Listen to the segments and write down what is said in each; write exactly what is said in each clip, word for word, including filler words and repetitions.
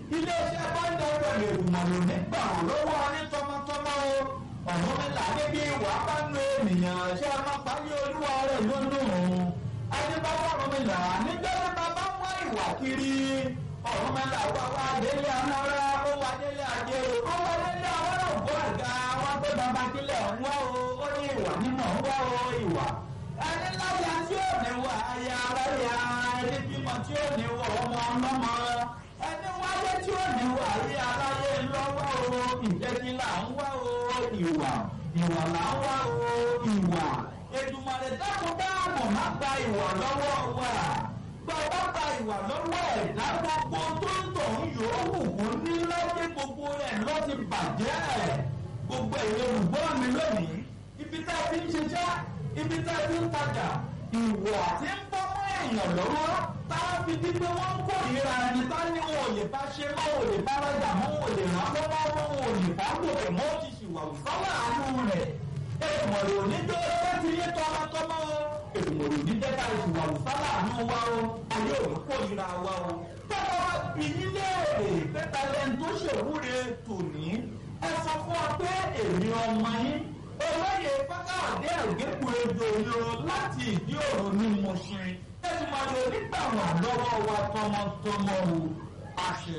iléeṣẹ́ bọ́ńdà pẹ̀lú ìmọ̀lò nígbà lọ́wọ́ ní tọmọtọmọ ọ̀rọ̀ mi là ní bí wà á bá nu ènìyàn ṣé a máa parí olúwa rẹ̀ lónìí adébáwọ̀ ọ̀rọ̀ mi là níjọ́ tí bàbá wá ìwà kiri ọ̀rọ̀ mi là wá wá délé amára ó wá délé ajé ó wá délé àwọn ògbó àga wọn pé bàbá kílẹ̀ ń wá o ó ní ìwà nínú ń wá o ìwà ẹni láyà tí ò ní wà ayé aráyà ẹni bímọ tí ò ní wọ ọmọ ọlọ́mọ ẹni wáyé tí ò ní wà ayé aráyé lọ́wọ́ o ìjẹ́kí là ń wá o ìwà ìwà là ń wá o ìwà Èdùmàrè dákun dáàbò má gba ìwà lọ́wọ́ wa bàbá gba ìwà lọ́wọ́ ẹ̀dá gbogbo tó ń tọ̀ ń yòówù kó ní lọ́dẹ gbogbo rẹ̀ ló ti bàjẹ́ gbogbo èrè olùgbọ́ mi lónìí ibi tá a ti ń ṣiṣẹ́ ibi tá a ti ń tajà ìwà tí ń bọ́ mọ́ èèyàn lọ́wọ́ táwọn fi di pé wọ́n ń kórìíra ẹni tá ní wọn ò lè bá ṣe mọ́ ò lè bá rajà mọ́ ò lè rán lọ́wọ́ mọ́ ò lè bá gòkè mọ́ ti ṣìwà òsánwó àánú rẹ̀ èèmọ̀rò oníjọ́ ẹgbẹ́ ti yé tọmọtọmọ èèmọ̀rò oníjẹ́ ká ìṣìwà òsánwó àánú wa o ayé òní kórìíra wa o tọ́wọ́ bí nílé èrè pẹ́tàlẹ́ tó ṣèwúre tòní ẹ sọ fún ọ pé èmi ọmọ yín olóyè fákàdé àgbékù ejò ìloro láti ìdí òru ní Mùṣín ẹ̀sùn máa lò nígbà wà lọ́wọ́ wa tọmọtọmọ o àṣẹ.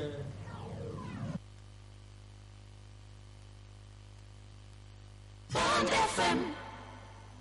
Bond F M.